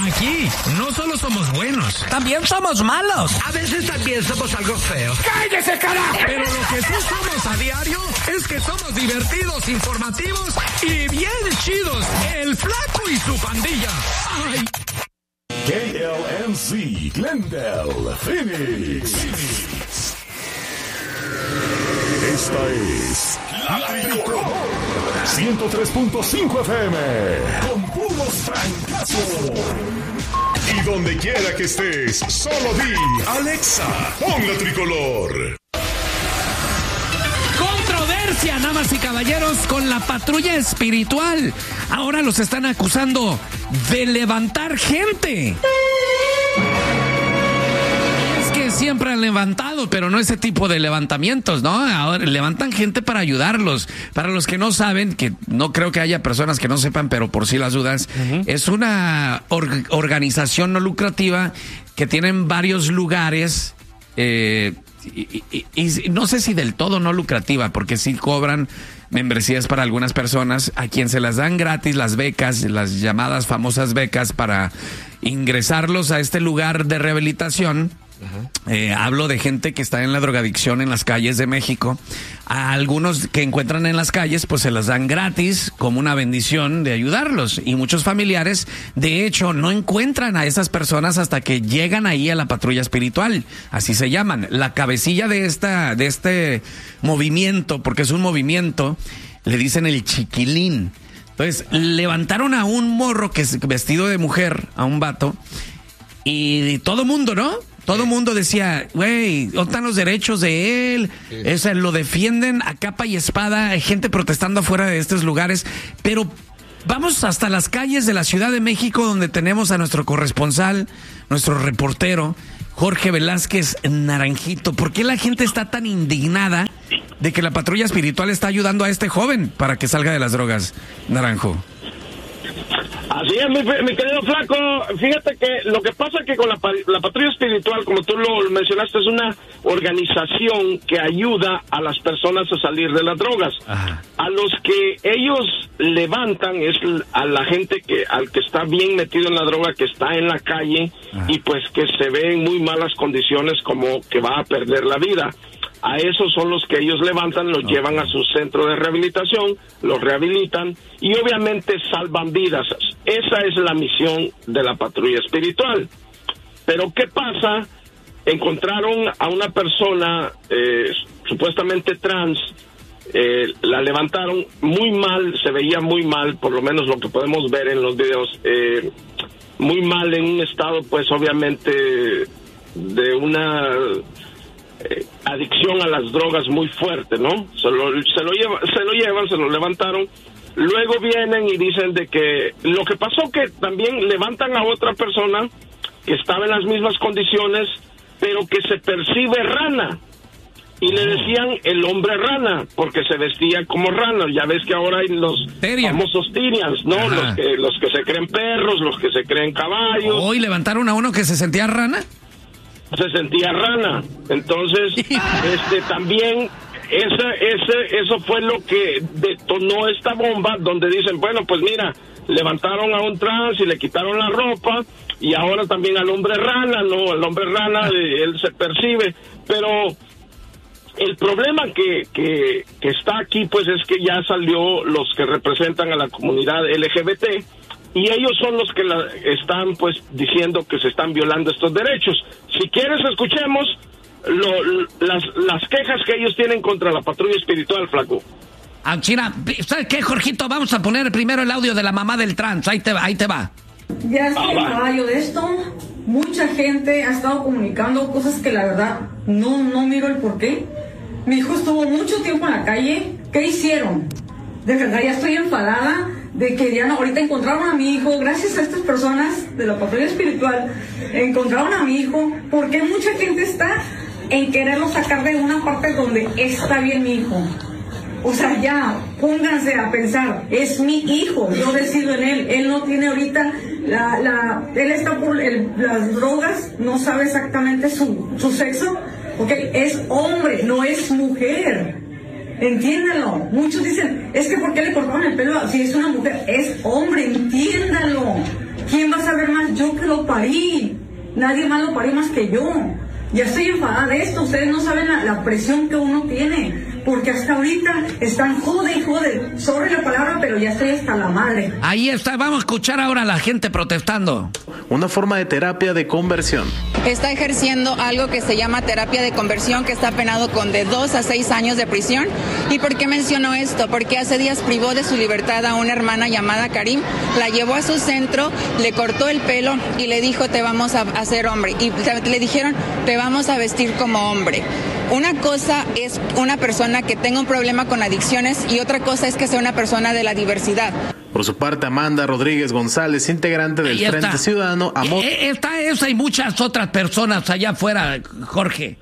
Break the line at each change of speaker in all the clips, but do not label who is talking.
Aquí no solo somos buenos,
también somos malos.
A veces también somos algo feos.
¡Cállese, carajo!
Pero lo que sí somos a diario es que somos divertidos, informativos y bien chidos. El Flaco y su pandilla. ¡Ay!
KLNC, Glendale, Phoenix. Esta es La Tricolor 103.5 FM con puros francazos. Y donde quiera que estés, solo di Alexa, pon La Tricolor.
Controversia, damas y caballeros, con la patrulla espiritual. Ahora los están acusando de levantar gente. Siempre han levantado, pero no ese tipo de levantamientos, ¿no? Ahora levantan gente para ayudarlos. Para los que no saben, que no creo que haya personas que no sepan, pero por si las dudas, es una organización no lucrativa que tienen varios lugares, y no sé si del todo no lucrativa, porque sí cobran membresías para algunas personas a quien se las dan gratis las becas, las llamadas famosas becas para ingresarlos a este lugar de rehabilitación. Hablo de gente que está en la drogadicción en las calles de México. A algunos que encuentran en las calles, pues se las dan gratis como una bendición de ayudarlos. Y muchos familiares, de hecho, no encuentran a esas personas hasta que llegan ahí a la patrulla espiritual. Así se llaman. La cabecilla de este movimiento, porque es un movimiento, le dicen el chiquilín. Entonces, levantaron a un morro que es vestido de mujer, a un vato, y todo mundo, ¿no? Todo mundo decía, güey, ¿dónde están los derechos de él? O sea, lo defienden a capa y espada. Hay gente protestando afuera de estos lugares. Pero vamos hasta las calles de la Ciudad de México, donde tenemos a nuestro corresponsal, nuestro reportero, Jorge Velázquez Naranjito. ¿Por qué la gente está tan indignada de que la patrulla espiritual está ayudando a este joven para que salga de las drogas, Naranjo?
Así es, mi querido Flaco. Fíjate que lo que pasa es que con la patrulla espiritual, como tú lo mencionaste, es una organización que ayuda a las personas a salir de las drogas. Ajá. A los que ellos levantan es a la gente al que está bien metido en la droga, que está en la calle. Ajá. Y pues que se ve en muy malas condiciones, como que va a perder la vida. A esos son los que ellos levantan, los llevan a su centro de rehabilitación, los rehabilitan y obviamente salvan vidas. Esa es la misión de la patrulla espiritual. Pero ¿qué pasa? Encontraron a una persona supuestamente trans, la levantaron muy mal, se veía muy mal, por lo menos lo que podemos ver en los videos, muy mal, en un estado pues obviamente de una adicción a las drogas muy fuerte, ¿no? Se lo levantaron. Luego vienen y dicen de que lo que pasó, que también levantan a otra persona que estaba en las mismas condiciones, pero que se percibe rana. Y le decían el hombre rana, porque se vestía como rana. Ya ves que ahora hay los famosos Tyrians, ¿no? Los que se creen perros, los que se creen caballos.
¿Hoy levantaron a uno que se sentía rana?
Se sentía rana. Entonces, también eso fue lo que detonó esta bomba, donde dicen, bueno, pues mira, levantaron a un trans y le quitaron la ropa, y ahora también al hombre rana, ¿no? El hombre rana, él se percibe, pero el problema que está aquí, pues es que ya salió los que representan a la comunidad LGBT, y ellos son los que están pues diciendo que se están violando estos derechos. Si quieres, escuchemos las quejas que ellos tienen contra la patrulla espiritual, Flaco.
China, ¿sabes qué, Jorgito? Vamos a poner primero el audio de la mamá del trans. Ahí te va.
Ya estoy caballo de esto. Mucha gente ha estado comunicando cosas que la verdad no miro el porqué. Mi hijo estuvo mucho tiempo en la calle. ¿Qué hicieron? De verdad ya estoy enfadada de que ya ahorita encontraron a mi hijo. Gracias a estas personas de la patrulla espiritual encontraron a mi hijo. Porque mucha gente está en quererlo sacar de una parte donde está bien mi hijo. O sea, ya, pónganse a pensar, es mi hijo, yo decido en él. Él no tiene ahorita, él está por las drogas, no sabe exactamente su sexo, ok, es hombre, no es mujer. Entiéndanlo. Muchos dicen, es que ¿por qué le cortaron el pelo si es una mujer? Es hombre, entiéndanlo. ¿Quién va a saber más? yo que lo parí. Nadie más lo parió más que yo. Ya estoy enfadada de esto. Ustedes no saben la presión que uno tiene. Porque hasta ahorita están jode. Sorry la palabra, pero ya estoy hasta la madre.
Ahí está, vamos a escuchar ahora a la gente protestando.
Una forma de terapia de conversión.
Está ejerciendo algo que se llama terapia de conversión, que está penado con de 2 a 6 años de prisión. ¿Y por qué menciono esto? Porque hace días privó de su libertad a una hermana llamada Karim, la llevó a su centro, le cortó el pelo y le dijo, te vamos a hacer hombre. Y le dijeron, te vamos a vestir como hombre. Una cosa es una persona que tenga un problema con adicciones y otra cosa es que sea una persona de la diversidad.
Por su parte, Amanda Rodríguez González, integrante del Frente Ciudadano,
Está esa y muchas otras personas allá afuera, Jorge.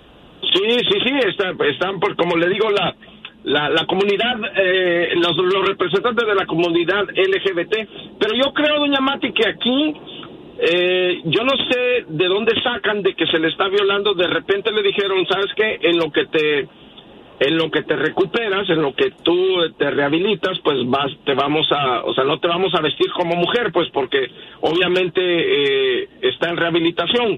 Sí, están por, como le digo, la comunidad, los representantes de la comunidad LGBT. Pero yo creo, doña Mati, que aquí, yo no sé de dónde sacan de que se le está violando. De repente le dijeron, ¿sabes qué? En lo que te recuperas, en lo que tú te rehabilitas, pues no te vamos a vestir como mujer, pues porque obviamente está en rehabilitación.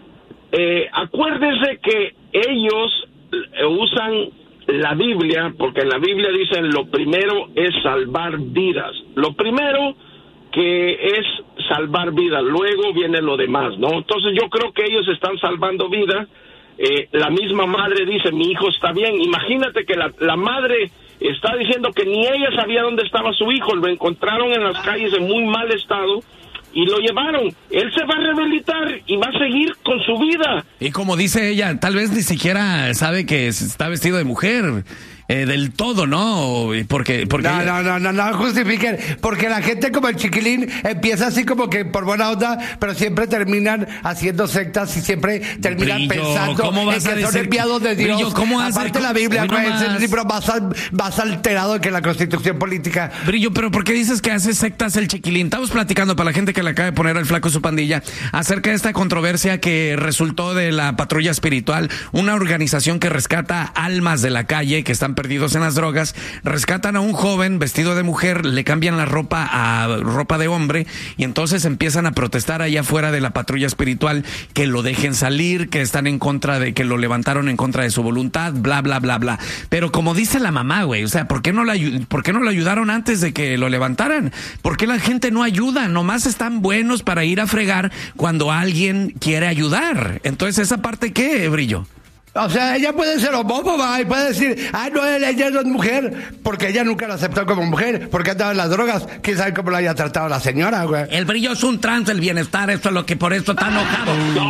Acuérdese que ellos usan la Biblia, porque en la Biblia dicen lo primero es salvar vidas. Lo primero que es salvar vidas, luego viene lo demás, ¿no? Entonces yo creo que ellos están salvando vidas. La misma madre dice, mi hijo está bien. Imagínate que la madre está diciendo que ni ella sabía dónde estaba su hijo. Lo encontraron en las calles en muy mal estado y lo llevaron. Él se va a rehabilitar y va a seguir con su vida.
Y como dice ella, tal vez ni siquiera sabe que está vestido de mujer. Del todo, ¿no? Porque
No justifiquen, porque la gente como el Chiquilín empieza así como que por buena onda, pero siempre terminan haciendo sectas y siempre terminan pensando en que son enviados de Dios.
Brillo, ¿cómo
aparte la Biblia es el libro más alterado que la Constitución política.
Brillo, pero ¿por qué dices que hace sectas el Chiquilín? Estamos platicando para la gente que le acaba de poner al flaco su pandilla acerca de esta controversia que resultó de la Patrulla Espiritual, una organización que rescata almas de la calle que están perdidos en las drogas. Rescatan a un joven vestido de mujer, le cambian la ropa a ropa de hombre y entonces empiezan a protestar allá afuera de la Patrulla Espiritual que lo dejen salir, que están en contra de, que lo levantaron en contra de su voluntad, bla, bla, bla, bla. Pero como dice la mamá, güey, o sea, ¿por qué no lo ayudaron antes de que lo levantaran? ¿Por qué la gente no ayuda? Nomás están buenos para ir a fregar cuando alguien quiere ayudar. Entonces, ¿esa parte qué, Brillo?
O sea, ella puede ser homófoba y puede decir, no, ella no es mujer, porque ella nunca la aceptó como mujer, porque andaba en las drogas. ¿Quién sabe cómo la haya tratado la señora, güey?
El Brillo es un trans del bienestar, eso es lo que por eso está enojado.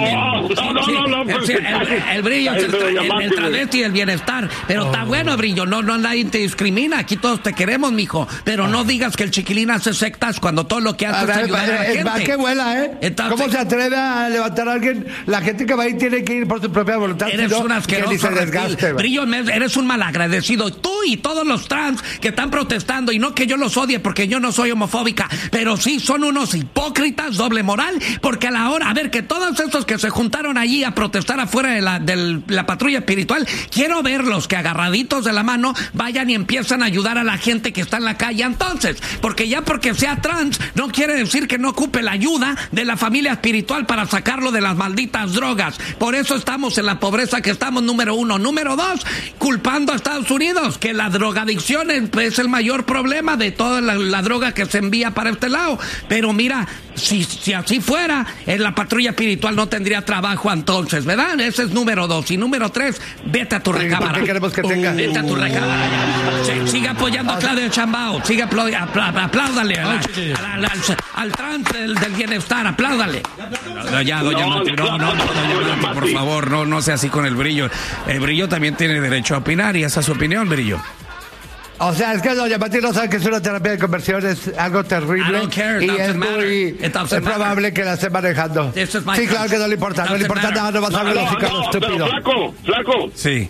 El Brillo es el travesti del bienestar, pero está bueno, Brillo, no nadie te discrimina, aquí todos te queremos, mijo, pero no digas que el Chiquilín hace sectas cuando todo lo que hace es ayudar a la gente.
Es más que vuela, ¿eh? Entonces, ¿cómo se atreve a levantar a alguien? La gente que va ahí tiene que ir por su propia voluntad.
Eres una asqueroso, Brillo, eres un malagradecido. Tú y todos los trans que están protestando, y no que yo los odie porque yo no soy homofóbica, pero sí son unos hipócritas, doble moral, porque a la hora, a ver, que todos estos que se juntaron allí a protestar afuera de la Patrulla Espiritual, quiero verlos que agarraditos de la mano vayan y empiezan a ayudar a la gente que está en la calle. Entonces, porque ya porque sea trans no quiere decir que no ocupe la ayuda de la familia espiritual para sacarlo de las malditas drogas. Por eso estamos en la pobreza que estamos, número uno. Número dos, culpando a Estados Unidos, que la drogadicción es el mayor problema de toda la droga que se envía para este lado. Pero mira, si así fuera, en la Patrulla Espiritual no tendría trabajo entonces, ¿verdad? Ese es número dos. Y número tres, vete a tu recámara.
¿Por qué queremos que tenga?
Vete a tu recámara. Siga apoyando a Claudio Chambao. Siga apláudale al trans del bienestar. Apláudale. Ya, doña Mati, no, por favor, no sea así con el Brillo. El Brillo también tiene derecho a opinar y esa es su opinión, Brillo.
O sea, es que doña Mati no sabe que es una terapia de conversión, es algo terrible y es probable que la esté manejando. Sí, claro que no le importa, no le importa nada, no va a saber lo estúpido.
Flaco.
Sí.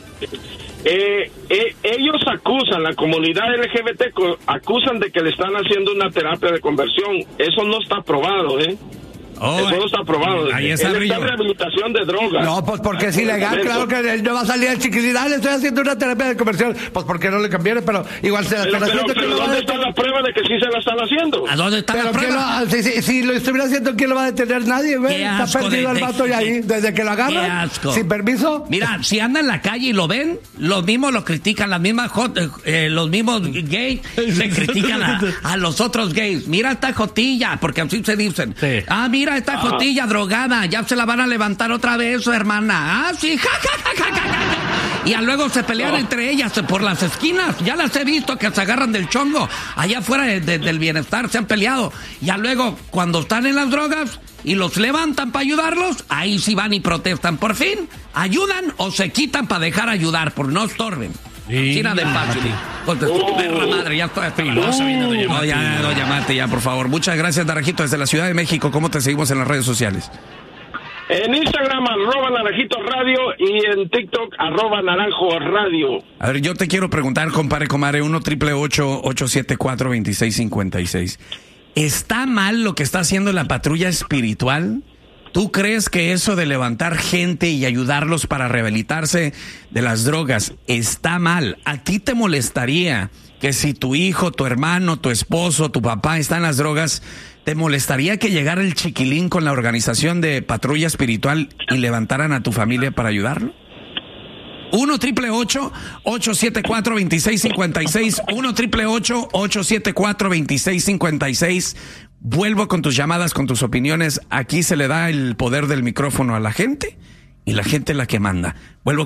Ellos acusan, la comunidad LGBT acusan de que le están haciendo una terapia de conversión. Eso no está probado, ¿eh? Todo está aprobado.
Ahí está
él está en rehabilitación de drogas.
No, pues porque es ilegal, claro que él no va a salir el chiquilín. Le estoy haciendo una terapia de conversión. Pues porque no le conviene, pero igual se la están haciendo.
Pero ¿dónde está la prueba de que sí se la están haciendo?
¿A dónde está la prueba?
Si lo estuviera haciendo, ¿quién lo va a detener? Nadie, güey. Está perdido el vato ya ahí. Desde que lo agarran, sin permiso.
Mira, si anda en la calle y lo ven, los mismos lo critican, los mismos gays se critican a los otros gays. Mira esta jotilla, porque así se dicen. Sí. Ah, mira esta jotilla drogada, ya se la van a levantar otra vez su hermana. Ah, sí, ja. Y luego se pelean entre ellas por las esquinas. Ya las he visto que se agarran del chongo. Allá afuera del bienestar se han peleado. Ya luego, cuando están en las drogas y los levantan para ayudarlos, ahí sí van y protestan. Por fin, ayudan o se quitan para dejar ayudar, por no estorben. China de fácil. Perra madre, ya estoy filoso. Doña Mate, ya, por favor. Muchas gracias, Naranjito, desde la Ciudad de México. ¿Cómo te seguimos en las redes sociales?
En Instagram, @Naranjito Radio, y en TikTok, @Naranjo Radio.
A ver, yo te quiero preguntar, compadre, 1-888-874-2656. ¿Está mal lo que está haciendo la patrulla espiritual? ¿Tú crees que eso de levantar gente y ayudarlos para rehabilitarse de las drogas está mal? ¿A ti te molestaría que si tu hijo, tu hermano, tu esposo, tu papá está en las drogas, te molestaría que llegara el chiquilín con la organización de patrulla espiritual y levantaran a tu familia para ayudarlo? 1-888-874-2656, 1-888-874-2656. Vuelvo con tus llamadas, con tus opiniones. Aquí se le da el poder del micrófono a la gente y la gente es la que manda. Vuelvo